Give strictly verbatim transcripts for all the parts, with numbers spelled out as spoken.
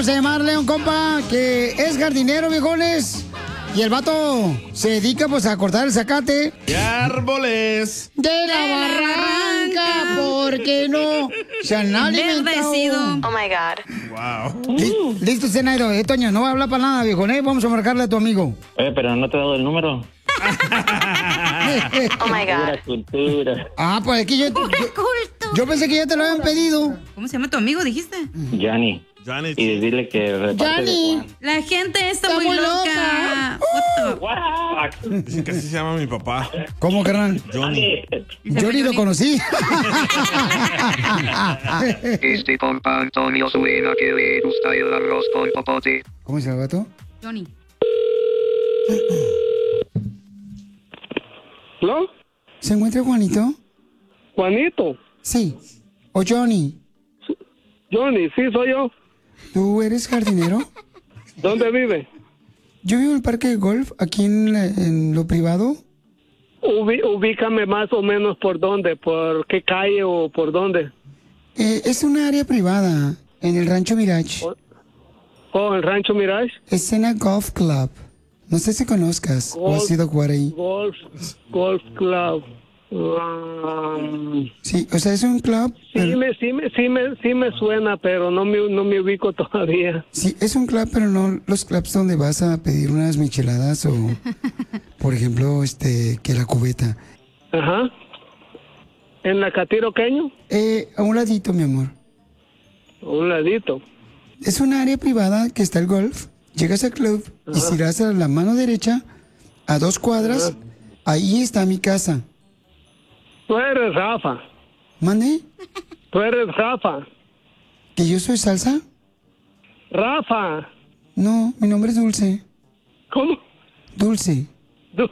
Vamos a llamarle a un compa que es jardinero, viejones. Y el vato se dedica pues a cortar el zacate. ¡De árboles! De la barranca, porque no se han alimentado. Oh my God. Wow. Li- Listo, Zenairo. Eh, Toño, no va a hablar para nada, viejo. ¿eh? Vamos a marcarle a tu amigo. Eh, pero no te he dado el número. Oh my God. Cultura. Ah, pues es que yo, yo, yo pensé que ya te lo habían pedido. ¿Cómo se llama tu amigo, dijiste? Yanni. Johnny. Y dile que reparte de Yanni. Juan. La gente está, Está muy, muy loca. What the- Dicen que así se llama mi papá. ¿Cómo, carnal? Johnny. Yo ni lo conocí. Este compa Antonio suena que le gusta el arroz con popote. ¿Cómo se llama el vato? Johnny. ¿No? ¿Se encuentra Juanito? Juanito. Sí. ¿O Johnny? Johnny, sí, soy yo. ¿Tú eres jardinero? ¿Dónde vive? Yo vivo en el parque de golf, aquí en, la- en lo privado. Ubi- ubícame más o menos por dónde, por qué calle o por dónde. Eh, es una área privada, en el Rancho Mirage. Oh, el Rancho Mirage. Escena Golf Club. No sé si conozcas o has Golf. ido a jugar ahí. Golf, Golf Club. Um, Sí, o sea, es un club. sí, pero- me, sí, me, sí, me, sí me suena, pero no me, no me ubico todavía. Sí, es un club, pero no los clubs donde vas a pedir unas micheladas o, por ejemplo, este, que la cubeta. Ajá. ¿En la Catiroqueño? Eh, a un ladito, mi amor. A un ladito. Es un área privada que está el golf. Llegas al club y si das a la mano derecha, a dos cuadras, ahí está mi casa. Tú eres Rafa. ¿Mande? Tú eres Rafa. ¿Que yo soy salsa? Rafa. No, mi nombre es Dulce. ¿Cómo? Dulce. Du-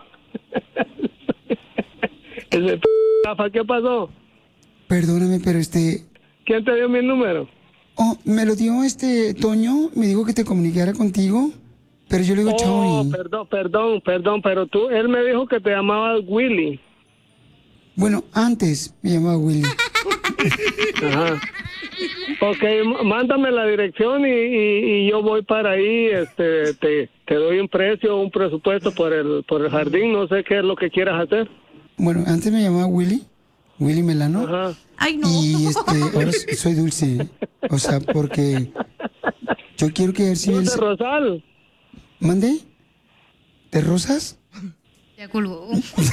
Ese p- Rafa, ¿qué pasó? Perdóname, pero este... ¿Quién te dio mi número? Oh, me lo dio este Toño, me dijo que te comunicara contigo, pero yo le digo Oh, Choni. perdón, perdón, perdón, pero tú, él me dijo que te llamabas Willy. Bueno, antes me llamaba Willy. Ajá. Ok, m- mándame la dirección y, y- y yo voy para ahí, este, te, te doy un precio, un presupuesto por el, por el jardín, no sé qué es lo que quieras hacer. Bueno, antes me llamaba Willy, Willy Melano. Ajá. Ay, no. Y este, ahora soy Dulce. O sea, porque yo quiero que ver si... ¿Tú de el- Rosal? ¿Mande? ¿De rosas? Ya colgó.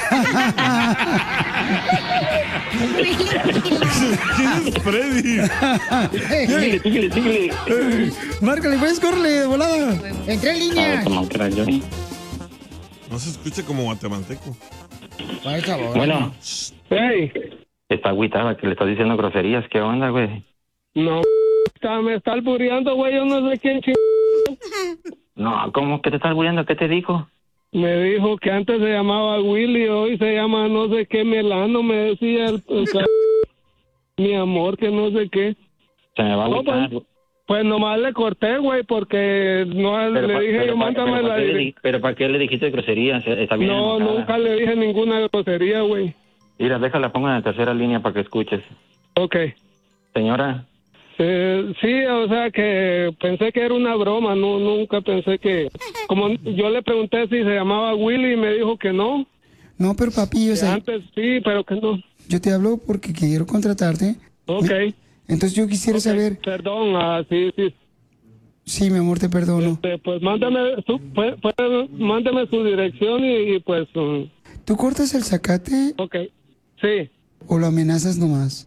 ¿Quién es Freddy? Síguele, síguele, síguele. Márcale, pues, córrele, de volada. Entré en Ah, línea. como que era Johnny. No se escucha como guatemalteco. Por favor. Bueno, Hey, está agüitada que le estás diciendo groserías. ¿Qué onda, güey? no, está, me está albureando, güey, yo no sé quién ch... No, ¿cómo que te estás muriendo? ¿Qué te dijo? Me dijo que antes se llamaba Willy, hoy se llama no sé qué Melano, me decía el, el ca- mi amor, que no sé qué. Se me va a No, agüitar. pues, pues nomás le corté, güey, porque no Pero le pa- dije pero yo, pa- mándame pero la ¿para qué le dirección. di- Pero ¿para qué le dijiste groserías? Está bien No, enojada. nunca le dije ninguna grosería, güey. Mira, déjala, ponga en la tercera línea para que escuches. Ok. Señora, Eh, sí, o sea que pensé que era una broma, no, nunca pensé que... Como yo le pregunté si se llamaba Willy y me dijo que no. No, pero papi, o Que sea, antes sí, pero que no. yo te hablo porque quiero contratarte. Ok. Entonces yo quisiera Ok, saber... Perdón, ah, sí, sí. Sí, mi amor, te perdono. Este, pues mándame su, pues, pues, mándame su dirección y, y pues... um, ¿Tú cortas el zacate ok, sí. o lo amenazas nomás?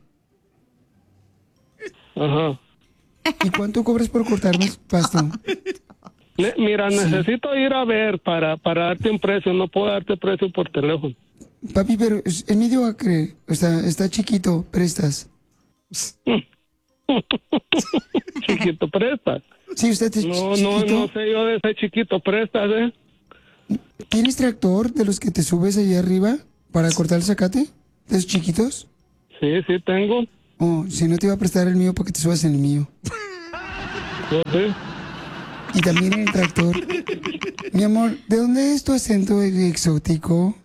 Ajá. ¿Y cuánto cobras por cortarme el pasto? Ne- Mira, necesito ir a ver para, para darte un precio. No puedo darte precio por teléfono. Papi, pero es es medio acre. O sea, está chiquito, prestas. Chiquito, presta. Sí, usted es No, no, chiquito. no sé yo de ese chiquito, prestas, ¿eh? ¿Tienes tractor de los que te subes allá arriba para cortar el zacate? ¿De esos chiquitos? Sí, sí tengo. Oh, si no te iba a prestar el mío para que te subas en el mío. Yo sí. Y también en el tractor. Mi amor, ¿de dónde es tu acento exótico?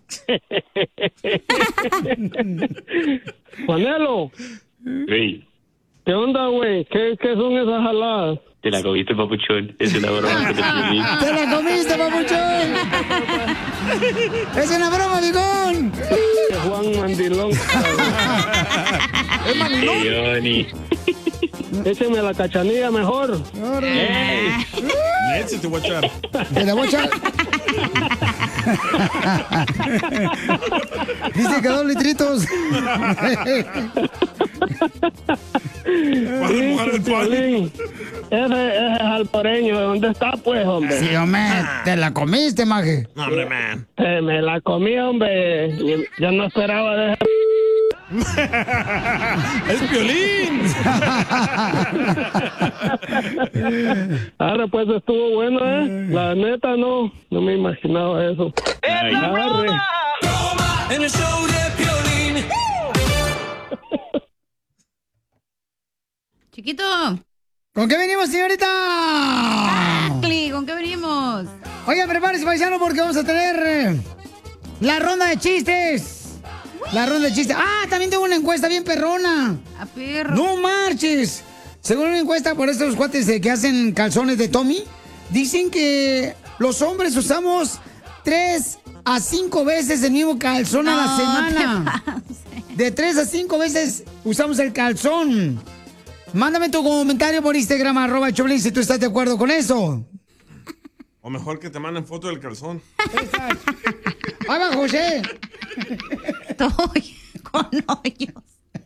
Juanelo, sí. ¿qué onda, güey? ¿Qué, ¿Qué son esas jaladas? Te la comiste, papuchón. Es una broma que te pedí. ¡Te la comiste, papuchón! ¡Es una broma, bigón! Juan Mandilón. ¿Es mandilón? Hey, Johnny. Écheme la cachanilla mejor. Hey. Leche te voy a echar. Te la voy a echar. Dice que dos litritos. Vas a mojar el pan. Piolín, ese, ese es alporeño. ¿Dónde está, pues, hombre? Sí, hombre, te la comiste, maje. No, hombre, man. Eh, me la comí, hombre. Yo no esperaba de ese... ¡Es Piolín! Ahora pues estuvo bueno, ¿eh? La neta no, no me imaginaba eso. Ay. Arre. En el show de Piolín. Chiquito. ¿Con qué venimos, señorita? Cli, ¿con qué venimos? Oiga, prepárese, paisano, porque vamos a tener eh, la ronda de chistes. La ronda de chistes. Ah, también tengo una encuesta bien perrona. A perro. No marches. Según una encuesta por estos cuates de que hacen calzones de Tommy, dicen que los hombres usamos tres a cinco veces el mismo calzón No, a la semana. te pases. De tres a cinco veces usamos el calzón. Mándame tu comentario por Instagram, arroba Choplin, si tú estás de acuerdo con eso. O mejor que te manden foto del calzón. ¡Ahí va, José! Estoy con hoyos.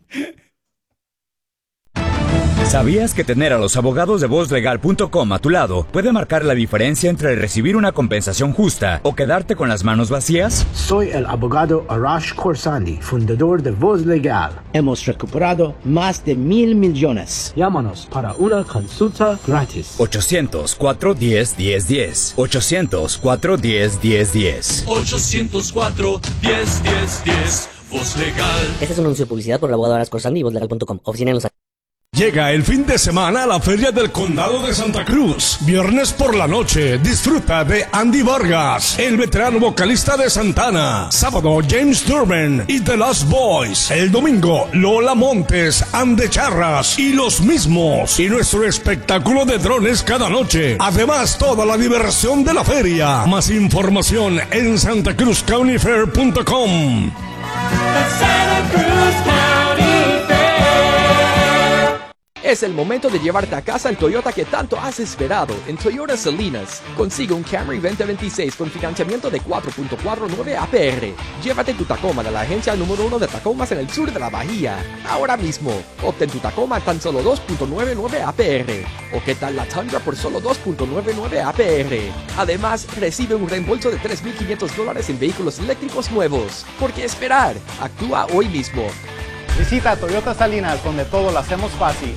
¿Sabías que tener a los abogados de voz legal punto com a tu lado puede marcar la diferencia entre recibir una compensación justa o quedarte con las manos vacías? Soy el abogado Arash Khorsandi, fundador de Voz Legal. Hemos recuperado más de mil millones. Llámanos para una consulta gratis. ochocientos, cuatro diez, diez diez. ochocientos, cuatro diez, diez diez. ochocientos cuatro, diez, diez, diez. Voz Legal. Este es un anuncio de publicidad por el abogado Arash Khorsandi y voz legal punto com. Oficina en Los Ángeles. Llega el fin de semana a la Feria del Condado de Santa Cruz. Viernes por la noche, disfruta de Andy Vargas, el veterano vocalista de Santana. Sábado, James Durbin y The Lost Boys. El domingo, Lola Montes, Ande Charras y los mismos. Y nuestro espectáculo de drones cada noche. Además, toda la diversión de la feria. Más información en santa cruz county fair punto com. Santa Cruz County Fair. Es el momento de llevarte a casa el Toyota que tanto has esperado. En Toyota Salinas, consigue un Camry veinte veintiséis con financiamiento de cuatro punto cuarenta y nueve A P R. Llévate tu Tacoma de la agencia número uno de Tacomas en el sur de la Bahía. Ahora mismo, obtén tu Tacoma a tan solo dos punto noventa y nueve A P R. ¿O qué tal la Tundra por solo dos punto noventa y nueve A P R? Además, recibe un reembolso de tres mil quinientos dólares en vehículos eléctricos nuevos. ¿Por qué esperar? Actúa hoy mismo. Visita Toyota Salinas, donde todo lo hacemos fácil.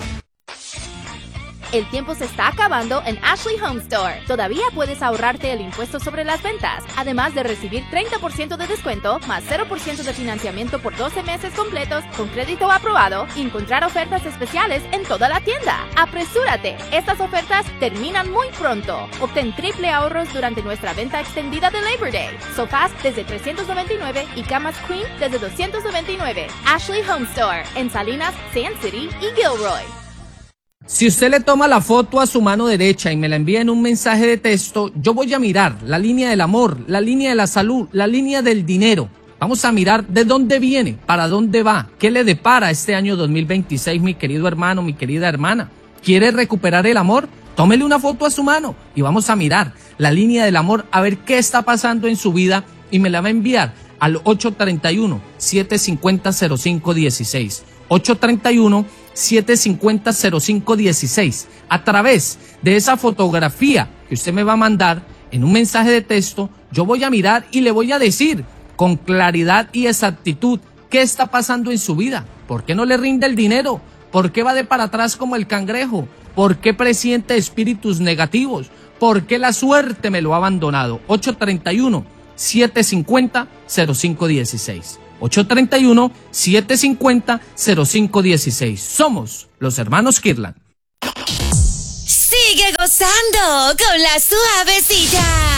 El tiempo se está acabando en Ashley Home Store. Todavía puedes ahorrarte el impuesto sobre las ventas, además de recibir treinta por ciento de descuento, más cero por ciento de financiamiento por doce meses completos con crédito aprobado y encontrar ofertas especiales en toda la tienda. ¡Apresúrate! Estas ofertas terminan muy pronto. Obtén triple ahorros durante nuestra venta extendida de Labor Day. Sofás desde trescientos noventa y nueve y camas Queen desde doscientos noventa y nueve. Ashley Home Store, en Salinas, Sand City y Gilroy. Si usted le toma la foto a su mano derecha y me la envía en un mensaje de texto, yo voy a mirar la línea del amor, la línea de la salud, la línea del dinero. Vamos a mirar de dónde viene, para dónde va, qué le depara este año dos mil veintiséis, mi querido hermano, mi querida hermana. ¿Quiere recuperar el amor? Tómele una foto a su mano y vamos a mirar la línea del amor, a ver qué está pasando en su vida y me la va a enviar al ocho tres uno, siete cinco cero, cero cinco uno seis. ocho tres uno, siete cinco cero, cero cinco uno seis. A través de esa fotografía que usted me va a mandar en un mensaje de texto, yo voy a mirar y le voy a decir con claridad y exactitud qué está pasando en su vida. ¿Por qué no le rinde el dinero? ¿Por qué va de para atrás como el cangrejo? ¿Por qué presiente espíritus negativos? ¿Por qué la suerte me lo ha abandonado? ocho tres uno, siete cinco cero, cero cinco uno seis. ocho tres uno, siete cinco cero, cero cinco uno seis. Somos los hermanos Kirtland. Sigue gozando con la suavecita.